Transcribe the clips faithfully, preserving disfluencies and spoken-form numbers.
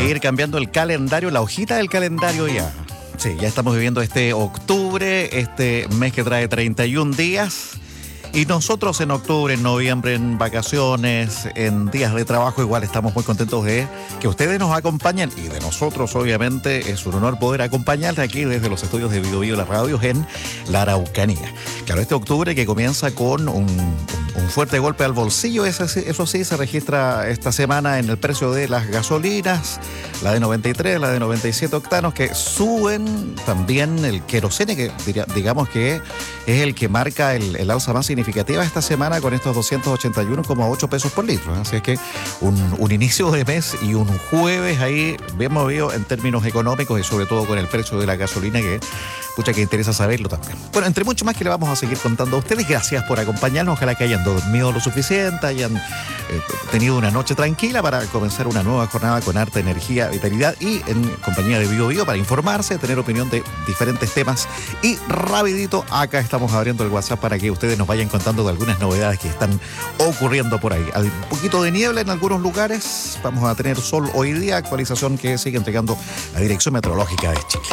que ir cambiando el calendario, la hojita del calendario ya. Sí, ya estamos viviendo este octubre, este mes que trae treinta y un días. Y nosotros en octubre, en noviembre, en vacaciones, en días de trabajo, igual estamos muy contentos de que ustedes nos acompañen. Y de nosotros, obviamente, es un honor poder acompañarles aquí desde los estudios de Bio Bio, las radios en la Araucanía. Claro, este octubre que comienza con un, un, un fuerte golpe al bolsillo, eso, eso sí se registra esta semana en el precio de las gasolinas, la de noventa y tres, la de noventa y siete octanos, que suben también el querosene, que digamos que es el que marca el, el alza más significativa esta semana con estos doscientos ochenta y uno coma ocho pesos por litro. Así es que un, un inicio de mes y un jueves ahí bien movido en términos económicos y sobre todo con el precio de la gasolina, que pucha que interesa saberlo también. Bueno, entre mucho más que le vamos a seguir contando a ustedes. Gracias por acompañarnos. Ojalá que hayan dormido lo suficiente, hayan eh, tenido una noche tranquila para comenzar una nueva jornada con harta energía, vitalidad y en compañía de Bio Bio para informarse, tener opinión de diferentes temas. Y rapidito, acá estamos abriendo el WhatsApp para que ustedes nos vayan contando de algunas novedades que están ocurriendo por ahí. Hay un poquito de niebla en algunos lugares. Vamos a tener sol hoy día, actualización que sigue entregando la Dirección Meteorológica de Chile.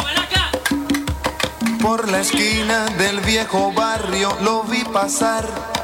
Por la esquina del viejo barrio lo vi pasar.